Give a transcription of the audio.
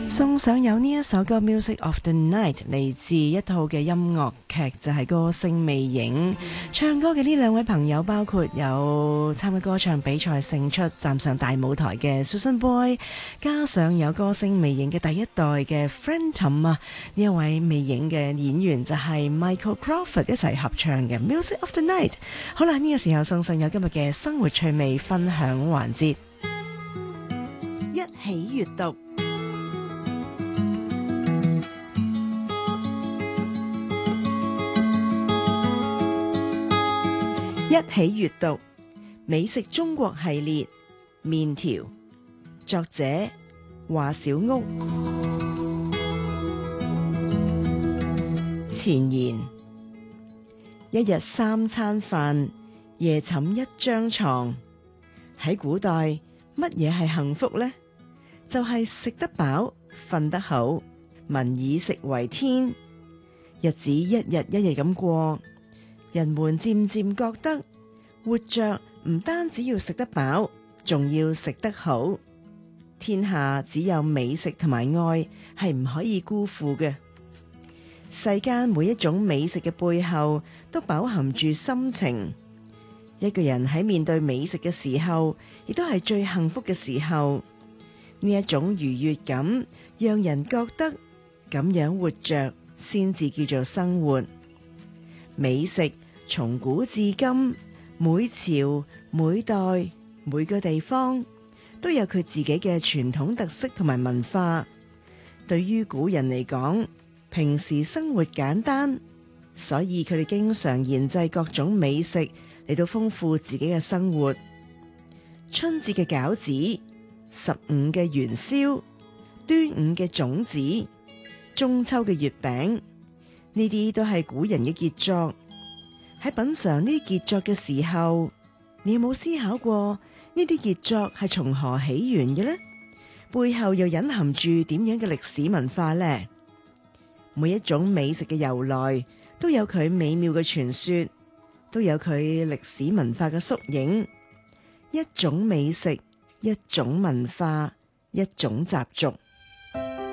送上有呢一首歌《Music of the Night》，嚟自一套嘅音樂劇，就係《歌聲魅影》。唱歌嘅呢兩位朋友包括有參加歌唱比賽勝出站上大舞台嘅 Susan Boy， 加上有《歌聲魅影》嘅第一代嘅 Phantom 啊，呢一位魅影嘅演員就係 Michael Crawford 一齊合唱嘅《Music of the Night》。好啦，呢個時候送上有今日嘅生活趣味分享環節，一起閱讀。一起閱讀美食中國系列麵條，作者華小屋。前言：一日三餐飯，夜寢一張床。喺古代，乜嘢係幸福呢？就係食得飽，瞓得好，民以食為天。日子一日一日咁過，人們漸漸覺得活着唔單止要食得飽，仲要食得好。天下只有美食同埋愛係唔可以辜負嘅。世間每一種美食嘅背後都飽含住心情。一個人喺面對美食嘅時候，亦都係最幸福嘅時候。呢一種愉悅感，讓人覺得咁樣活着先至叫做生活。美食從古至今，每朝每代每個地方都有佢自己嘅傳統特色同埋文化。對於古人嚟講，平時生活簡單，所以佢哋經常研製各種美食嚟到豐富自己嘅生活。春節嘅餃子、15嘅元宵、端午嘅粽子、中秋嘅月餅，呢啲都係古人嘅傑作。喺品嘗呢啲傑作嘅時候，你有冇思考過呢啲傑作係從何起源嘅呢？背後又隱含住點樣嘅歷史文化呢？每一種美食嘅由來都有佢美妙嘅傳說，都有佢歷史文化嘅縮影。一種美食，一種文化，一種習俗。